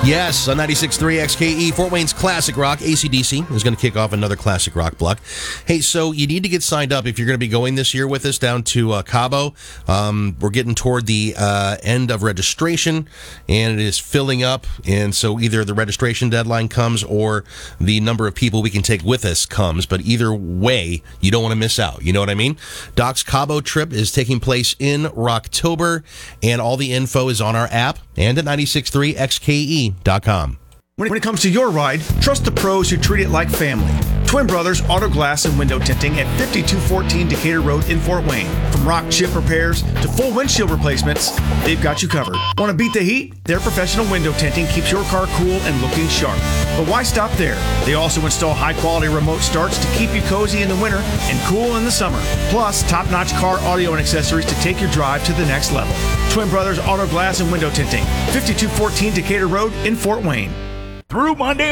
Yes, on 96.3 XKE, Fort Wayne's Classic Rock, AC/DC, is going to kick off another Classic Rock block. Hey, so you need to get signed up if you're going to be going this year with us down to Cabo. We're getting toward the end of registration, and it is filling up. And so either the registration deadline comes or the number of people we can take with us comes. But either way, you don't want to miss out. You know what I mean? Doc's Cabo trip is taking place in Rocktober, and all the info is on our app and at 96.3xke.com. When it comes to your ride, trust the pros who treat it like family. Twin Brothers Auto Glass and Window Tinting at 5214 Decatur Road in Fort Wayne. From rock chip repairs to full windshield replacements, they've got you covered. Want to beat the heat? Their professional window tinting keeps your car cool and looking sharp. But why stop there? They also install high-quality remote starts to keep you cozy in the winter and cool in the summer. Plus, top-notch car audio and accessories to take your drive to the next level. Twin Brothers Auto Glass and Window Tinting, 5214 Decatur Road in Fort Wayne. Through Monday